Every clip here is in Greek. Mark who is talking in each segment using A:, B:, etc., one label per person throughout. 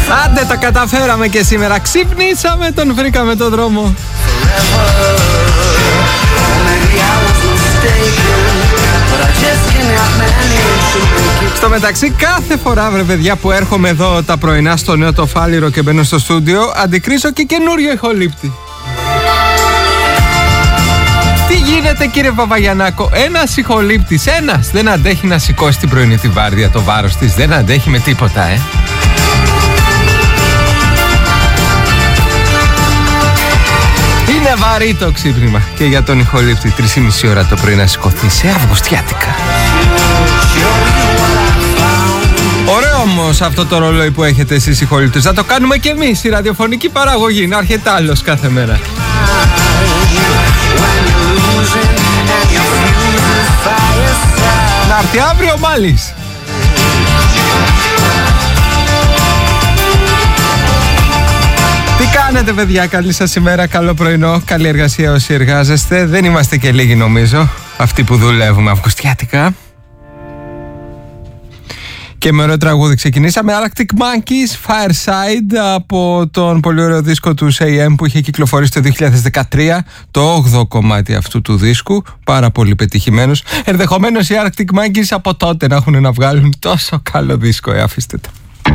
A: Άντε, τα καταφέραμε και σήμερα. Ξυπνήσαμε, τον βρήκαμε τον δρόμο. Στο μεταξύ, κάθε φορά, βρε παιδιά, που έρχομαι εδώ τα πρωινά στο νέο το Φάληρο και μπαίνω στο στούντιο, αντικρίζω και καινούριο ηχολήπτη. Τι γίνεται, κύριε Παπαγιαννάκο? Ένας ηχολήπτης, ένας, δεν αντέχει να σηκώσει την πρωινή τη βάρδια, το βάρος της, δεν αντέχει με τίποτα, Είναι βαρύ το ξύπνημα και για τον ηχολήπτη 3,5 ώρα το πρωί να σηκωθεί σε αυγουστιάτικα. Ωραίο όμως αυτό το ρολόι που έχετε εσείς ηχολήπτες. Θα το κάνουμε και εμείς η ραδιοφωνική παραγωγή, να έρχεται άλλος κάθε μέρα. Να έρθει αύριο μάλιστα. Τι κάνετε, παιδιά? Καλή σας ημέρα, καλό πρωινό, καλή εργασία όσοι εργάζεστε. Δεν είμαστε και λίγοι νομίζω, αυτοί που δουλεύουμε αυγουστιάτικα. Και με ωραίο τραγούδι ξεκινήσαμε. Arctic Monkeys, Fireside, από τον πολύ ωραίο δίσκο του AM που είχε κυκλοφορήσει το 2013, το 8ο κομμάτι αυτού του δίσκου, πάρα πολύ πετυχημένος. Ενδεχομένως οι Arctic Monkeys από τότε να έχουν να βγάλουν τόσο καλό δίσκο, αφήστε το.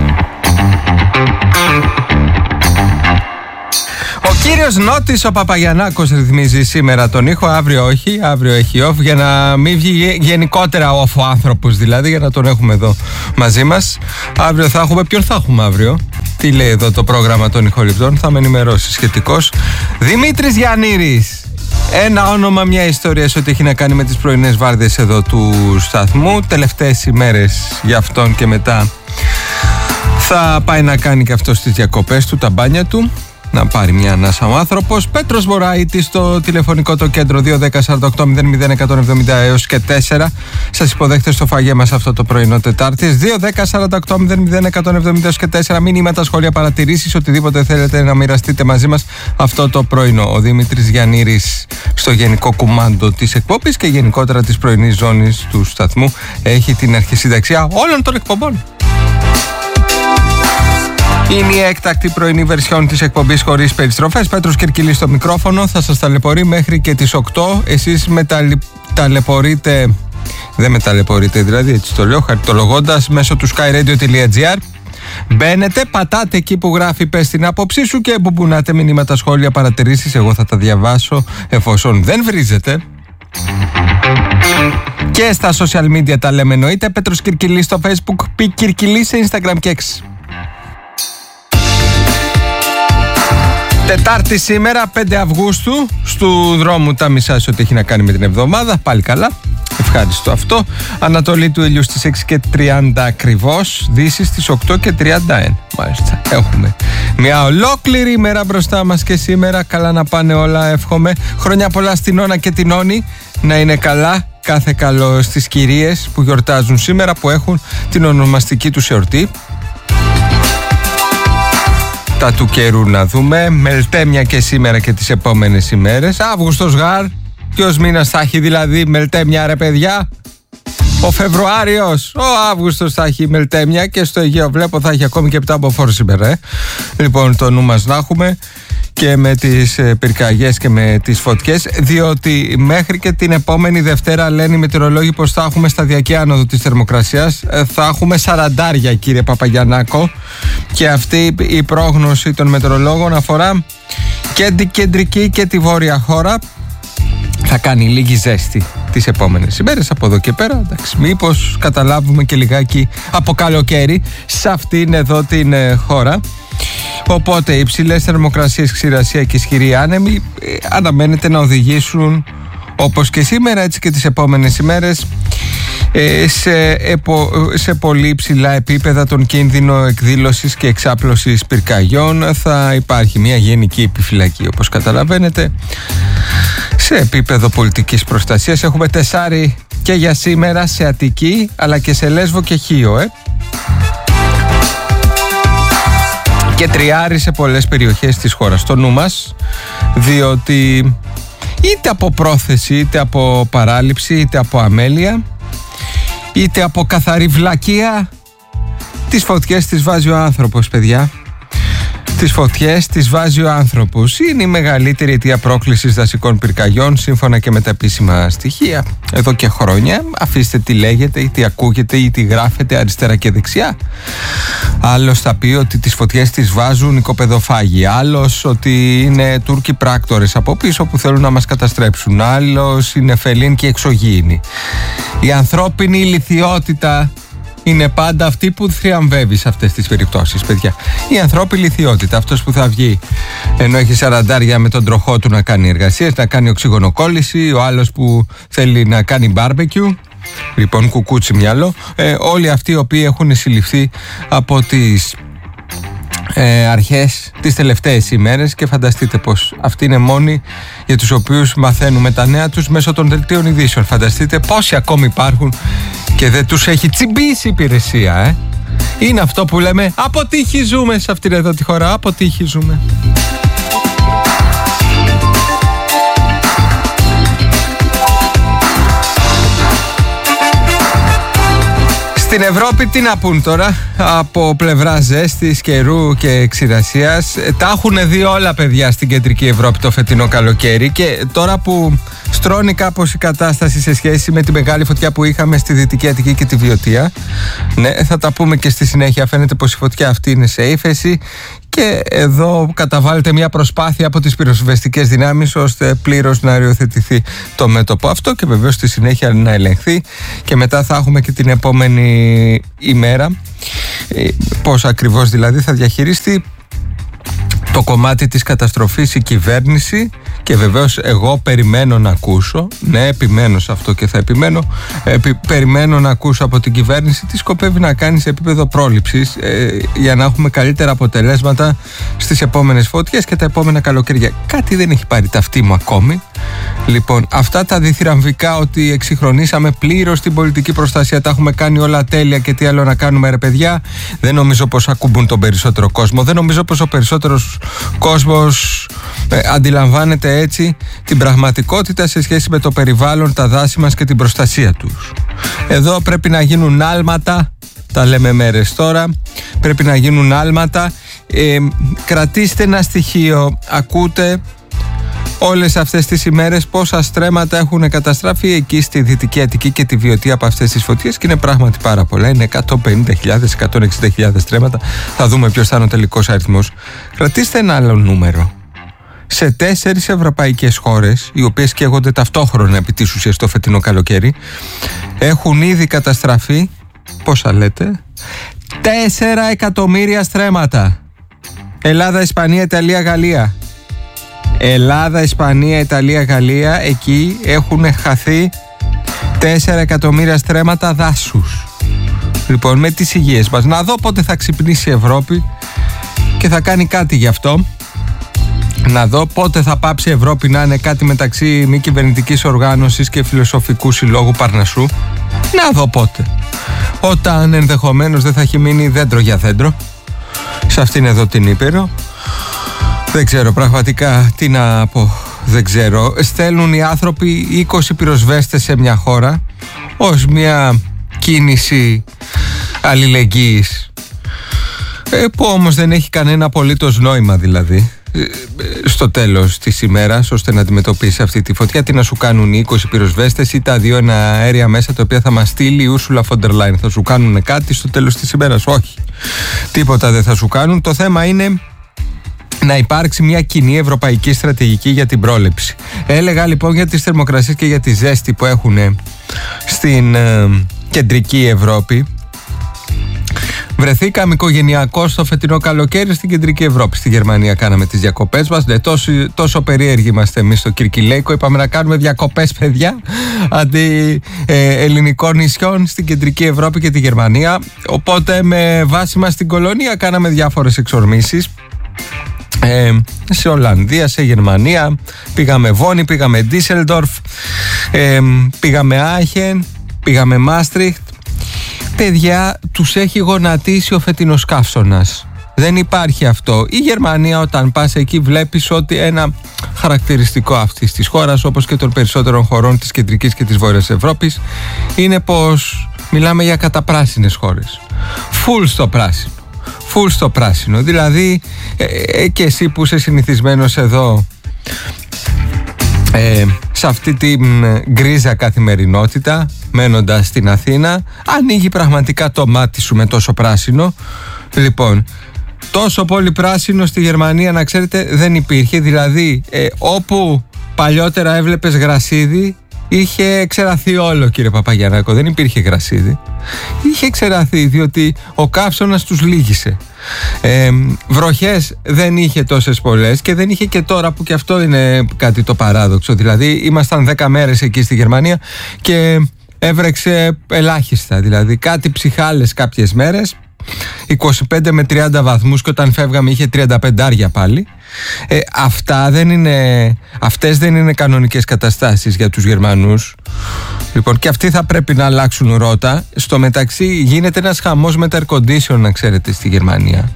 A: Ο κύριος Νότης ο Παπαγιαννάκος ρυθμίζει σήμερα τον ήχο, αύριο όχι, αύριο έχει off, για να μην βγει γενικότερα off ο άνθρωπος, δηλαδή, για να τον έχουμε εδώ μαζί μας. Αύριο θα έχουμε, ποιον θα έχουμε αύριο? Τι λέει εδώ το πρόγραμμα των ηχοληπτών, θα με ενημερώσει σχετικώς. Δημήτρης Γιαννήρης. Ένα όνομα, μια ιστορία σε ό,τι έχει να κάνει με τις πρωινές βάρδιες εδώ του σταθμού. Τελευταίες ημέρες για αυτόν και μετά θα πάει να κάνει και αυτό στις διακοπές του, τα μπάνια του. Να πάρει μια ανάσα ο άνθρωπος. Πέτρος Βορραϊτής στο τηλεφωνικό το κέντρο 210-48-00-170 έως και 4. Σας υποδέχεται στο φαγέ μας αυτό το πρωινό Τετάρτης. 210-48-00-170 έως και 4. Μηνύματα, σχόλια, παρατηρήσεις, οτιδήποτε θέλετε να μοιραστείτε μαζί μας αυτό το πρωινό. Ο Δημήτρης Γιαννήρης στο γενικό κουμάντο της εκπομπής και γενικότερα της πρωινής ζώνης του σταθμού έχει την αρχισυνταξία όλων των εκπομπών. Είναι η έκτακτη πρωινή βερσιόν της εκπομπής χωρίς περιστροφές. Πέτρος Κερκυλής στο μικρόφωνο. Θα σας ταλαιπωρεί μέχρι και τις 8. Εσείς ταλαιπωρείτε. Δεν με ταλαιπωρείτε, δηλαδή, έτσι το λέω, χαριτολογώντας μέσω του skyradio.gr. Μπαίνετε, πατάτε εκεί που γράφει «Πες την άποψή σου» και μπουμπουνάτε μηνύματα, σχόλια, παρατηρήσεις. Εγώ θα τα διαβάσω εφόσον δεν βρίζετε. Και στα social media τα λέμε εννοείται. Πέτρος Κερκυλής στο Facebook, Πι Κερκυλής σε Instagram και X. Τετάρτη σήμερα, 5 Αυγούστου, στου δρόμου τα μισά σε ό,τι έχει να κάνει με την εβδομάδα. Πάλι καλά, ευχάριστο αυτό. Ανατολή του ήλιου στις 6:30 ακριβώς, δύση στις 8:31. Μάλιστα, έχουμε μια ολόκληρη ημέρα μπροστά μας και σήμερα. Καλά να πάνε όλα, εύχομαι. Χρόνια πολλά στην Όνα και την Όνη, να είναι καλά. Κάθε καλό στις κυρίες που γιορτάζουν σήμερα, που έχουν την ονομαστική τους εορτή. Τα του καιρού να δούμε. Μελτέμια και σήμερα και τις επόμενες ημέρες. Αύγουστος γάρ. Ποιος μήνας θα έχει δηλαδή μελτέμια, ρε παιδιά? Ο Φεβρουάριος. Ο Αύγουστος θα έχει μελτέμια και στο Αιγαίο βλέπω θα έχει ακόμη και 7 μποφόρ σήμερα. Λοιπόν, το νου μας να έχουμε και με τις πυρκαγιές και με τις φωτιές, διότι μέχρι και την επόμενη Δευτέρα λένε οι μετεωρολόγοι πως θα έχουμε σταδιακή άνοδο της θερμοκρασίας. Θα έχουμε 40, κύριε Παπαγιαννάκο, και αυτή η πρόγνωση των μετεωρολόγων αφορά και την κεντρική και τη βόρεια χώρα. Θα κάνει λίγη ζέστη τις επόμενες ημέρες από εδώ και πέρα. Εντάξει, μήπως καταλάβουμε και λιγάκι από καλοκαίρι σε αυτήν εδώ την χώρα. Οπότε οι υψηλές θερμοκρασίες, ξηρασία και ισχυροί άνεμοι αναμένεται να όπως και σήμερα έτσι και τις επόμενες ημέρες σε πολύ υψηλά επίπεδα τον κίνδυνο εκδήλωσης και εξάπλωσης πυρκαγιών. Θα υπάρχει μια γενική επιφυλακή, όπως καταλαβαίνετε. Σε επίπεδο πολιτικής προστασίας έχουμε 4 και για σήμερα σε Αττική, αλλά και σε Λέσβο και Χίο, και 3 σε πολλές περιοχές της χώρας. Στο νου μας, διότι είτε από πρόθεση, είτε από παράληψη, είτε από αμέλεια, είτε από καθαρή βλακεία, τις φωτιές τις βάζει ο άνθρωπος, παιδιά. Τις φωτιές τις βάζει ο άνθρωπος. Είναι η μεγαλύτερη αιτία πρόκλησης δασικών πυρκαγιών, σύμφωνα και με τα επίσημα στοιχεία. Εδώ και χρόνια. Αφήστε τι λέγεται ή τι ακούγεται ή τι γράφεται αριστερά και δεξιά. Άλλος θα πει ότι τις φωτιές τις βάζουν οικοπεδοφάγοι. Άλλος ότι είναι Τούρκοι πράκτορες από πίσω που θέλουν να μας καταστρέψουν. Άλλος είναι φελίν και εξωγήινοι. Η ανθρώπινη ηλιθιότητα είναι πάντα αυτή που θριαμβεύει σε αυτές τις περιπτώσεις, παιδιά. Η ανθρώπινη ηλιθιότητα. Αυτός που θα βγει ενώ έχει 40 με τον τροχό του να κάνει εργασίες, να κάνει οξυγονοκόλληση. Ο άλλος που θέλει να κάνει μπάρμπεκιου. Λοιπόν, κουκούτσι μυαλό. Όλοι αυτοί οι οποίοι έχουν συλληφθεί από τις αρχές τις τελευταίες ημέρες, και φανταστείτε πως αυτοί είναι μόνοι για τους οποίους μαθαίνουμε τα νέα τους μέσω των δελτίων ειδήσεων. Φανταστείτε πόσοι ακόμη υπάρχουν και δεν τους έχει τσιμπήσει η υπηρεσία. Είναι αυτό που λέμε αποτύχει ζούμε σε αυτήν εδώ τη χώρα. Αποτύχει ζούμε. Στην Ευρώπη τι να πούν τώρα, από πλευρά ζέστης, καιρού και ξηρασίας. Τα έχουν δει όλα, παιδιά, στην κεντρική Ευρώπη το φετινό καλοκαίρι, και τώρα που στρώνει κάπως η κατάσταση σε σχέση με τη μεγάλη φωτιά που είχαμε στη Δυτική Αττική και τη Βιωτία, ναι, θα τα πούμε και στη συνέχεια. Φαίνεται πως η φωτιά αυτή είναι σε ύφεση, και εδώ καταβάλλεται μια προσπάθεια από τις πυροσβεστικές δυνάμεις ώστε πλήρως να οριοθετηθεί το μέτωπο αυτό, και βεβαίως στη συνέχεια να ελεγχθεί, και μετά θα έχουμε και την επόμενη ημέρα πώς ακριβώς δηλαδή θα διαχειριστεί το κομμάτι της καταστροφής η κυβέρνηση. Και βεβαίως εγώ περιμένω να ακούσω, ναι, επιμένω σε αυτό και θα επιμένω, περιμένω να ακούσω από την κυβέρνηση τι σκοπεύει να κάνει σε επίπεδο πρόληψης, για να έχουμε καλύτερα αποτελέσματα στις επόμενες φωτιές και τα επόμενα καλοκαίρια. Κάτι δεν έχει πάρει ταυτί μου ακόμη. Λοιπόν, αυτά τα διθυραμβικά ότι εξυγχρονίσαμε πλήρως την πολιτική προστασία, τα έχουμε κάνει όλα τέλεια και τι άλλο να κάνουμε, ρε παιδιά, δεν νομίζω πως ακουμπούν τον περισσότερο κόσμο. Δεν νομίζω πως ο περισσότερος κόσμος αντιλαμβάνεται έτσι την πραγματικότητα σε σχέση με το περιβάλλον, τα δάση μας και την προστασία τους. Εδώ πρέπει να γίνουν άλματα, τα λέμε μέρες τώρα, πρέπει να γίνουν άλματα. Κρατήστε ένα στοιχείο, ακούτε όλες αυτές τις ημέρες πόσα στρέμματα έχουν καταστραφεί εκεί στη Δυτική Αττική και τη Βιωτία από αυτές τις φωτιές, και είναι πράγματι πάρα πολλά. Είναι 150.000, 160.000 στρέμματα. Θα δούμε ποιος θα είναι ο τελικός αριθμός. Κρατήστε ένα άλλο νούμερο. Σε 4 ευρωπαϊκές χώρες, οι οποίες καίγονται ταυτόχρονα επί της ουσίας το φετινό καλοκαίρι, έχουν ήδη καταστραφεί, πόσα λέτε, 4 εκατομμύρια στρέμματα. Ελλάδα, Ισπανία, Ιταλία, Γαλλία. Ελλάδα, Ισπανία, Ιταλία, Γαλλία, εκεί έχουν χαθεί 4 εκατομμύρια στρέμματα δάσους. Λοιπόν, με τις υγείες μας. Να δω πότε θα ξυπνήσει η Ευρώπη και θα κάνει κάτι γι' αυτό. Να δω πότε θα πάψει η Ευρώπη να είναι κάτι μεταξύ μη κυβερνητικής οργάνωσης και φιλοσοφικού συλλόγου Παρνασσού. Να δω πότε. Όταν ενδεχομένως δεν θα έχει μείνει δέντρο για δέντρο σε αυτήν εδώ την Ήπειρο. Δεν ξέρω πραγματικά τι να πω. Δεν ξέρω. Στέλνουν οι άνθρωποι 20 πυροσβέστες σε μια χώρα ως μια κίνηση αλληλεγγύης, που όμως δεν έχει κανένα απολύτως νόημα, δηλαδή στο τέλος της ημέρας, ώστε να αντιμετωπίσει αυτή τη φωτιά. Τι να σου κάνουν οι 20 πυροσβέστες ή τα 2 αέρια μέσα τα οποία θα μας στείλει η Ursula von der Leyen? Θα σου κάνουν κάτι στο τέλος της ημέρας? Όχι, τίποτα δεν θα σου κάνουν. Το θέμα είναι να υπάρξει μια κοινή ευρωπαϊκή στρατηγική για την πρόληψη. Έλεγα λοιπόν για τις θερμοκρασίες και για τη ζέστη που έχουν στην κεντρική Ευρώπη. Βρεθήκαμε οικογενειακώς στο φετινό καλοκαίρι στην κεντρική Ευρώπη. Στη Γερμανία κάναμε τις διακοπές μας. Τόσο περίεργοι είμαστε εμείς στο Κυρκυλέικο. Είπαμε να κάνουμε διακοπές, παιδιά, αντί ελληνικών νησιών στην κεντρική Ευρώπη και τη Γερμανία. Οπότε με βάση μας στην κολονία κάναμε διάφορες εξορμήσεις. Σε Ολλανδία, σε Γερμανία, πήγαμε Βόνι, πήγαμε Ντίσελντορφ, πήγαμε Άχεν, πήγαμε Μάστριχτ. Παιδιά, τους έχει γονατίσει ο φετινός καύσωνας. Δεν υπάρχει αυτό. Η Γερμανία, όταν πας εκεί, βλέπεις ότι ένα χαρακτηριστικό αυτής της χώρας, όπως και των περισσότερων χωρών της κεντρικής και της βόρειας Ευρώπης, είναι πως μιλάμε για καταπράσινες χώρες. Φουλ στο πράσινο. φουλ στο πράσινο. Δηλαδή και εσύ που είσαι συνηθισμένος εδώ σε αυτή την γκρίζα καθημερινότητα, μένοντας στην Αθήνα, ανοίγει πραγματικά το μάτι σου με τόσο πράσινο. Λοιπόν, τόσο πολύ πράσινο στη Γερμανία, να ξέρετε, δεν υπήρχε. Δηλαδή όπου παλιότερα έβλεπες γρασίδι, είχε ξεραθεί όλο, κύριε Παπαγιαννάκο. Δεν υπήρχε γρασίδι. Είχε ξεραθεί διότι ο καύσωνας τους λύγησε. Βροχές δεν είχε τόσες πολλές και δεν είχε και τώρα, που και αυτό είναι κάτι το παράδοξο. Δηλαδή ήμασταν 10 μέρες εκεί στη Γερμανία και έβρεξε ελάχιστα. Δηλαδή κάτι ψυχάλες κάποιες μέρες, 25 με 30 βαθμούς, και όταν φεύγαμε είχε 35 πάλι. Αυτές δεν είναι κανονικές καταστάσεις για τους Γερμανούς. Λοιπόν, και αυτοί θα πρέπει να αλλάξουν ρότα. Στο μεταξύ γίνεται ένας χαμός με τα air condition, να ξέρετε, στη Γερμανία,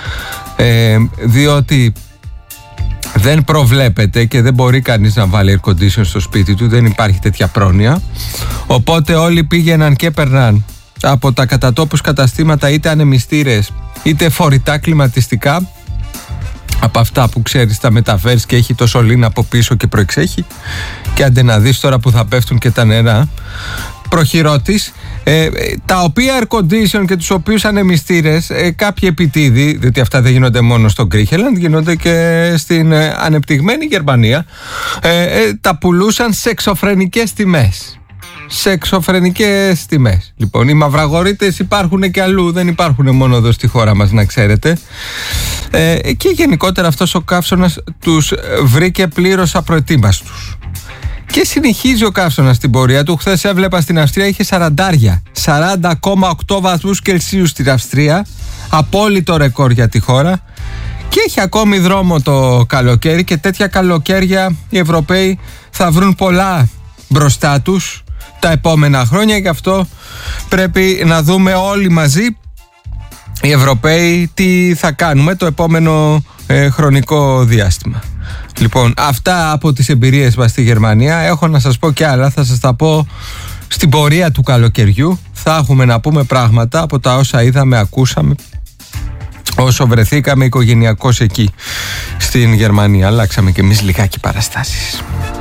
A: διότι δεν προβλέπεται και δεν μπορεί κανείς να βάλει air condition στο σπίτι του. Δεν υπάρχει τέτοια πρόνοια. Οπότε όλοι πήγαιναν και περνάν από τα κατατόπους καταστήματα είτε ανεμιστήρες είτε φορητά κλιματιστικά, από αυτά που ξέρεις τα μεταφέρεις και έχει το σωλήνα από πίσω και προεξέχει, και άντε να δεις τώρα που θα πέφτουν και τα νερά, προχειρώτης, τα οποία air condition και τους οποίους ανεμιστήρες, κάποιοι επιτίδοι, διότι αυτά δεν γίνονται μόνο στο Γκρίχελαντ, γίνονται και στην ανεπτυγμένη Γερμανία, τα πουλούσαν σε εξωφρενικές τιμές. Σε εξωφρενικές τιμές. Λοιπόν, οι μαυραγορείτες υπάρχουν και αλλού, δεν υπάρχουν μόνο εδώ στη χώρα μας, να ξέρετε. Και γενικότερα αυτός ο καύσωνας τους βρήκε πλήρως απροετοίμαστους. Και συνεχίζει ο καύσωνας στην πορεία του. Χθες έβλεπα στην Αυστρία είχε 40,8 βαθμούς Κελσίου στην Αυστρία. Απόλυτο ρεκόρ για τη χώρα. Και έχει ακόμη δρόμο το καλοκαίρι, και τέτοια καλοκαίρια οι Ευρωπαίοι θα βρουν πολλά μπροστά τους τα επόμενα χρόνια. Γι' αυτό πρέπει να δούμε όλοι μαζί, οι Ευρωπαίοι, τι θα κάνουμε το επόμενο χρονικό διάστημα. Λοιπόν, αυτά από τις εμπειρίες μας στη Γερμανία. Έχω να σας πω κι άλλα, θα σας τα πω στην πορεία του καλοκαιριού. Θα έχουμε να πούμε πράγματα από τα όσα είδαμε, ακούσαμε, όσο βρεθήκαμε οικογενειακώς εκεί στην Γερμανία. Αλλάξαμε κι εμείς λιγάκι παραστάσεις.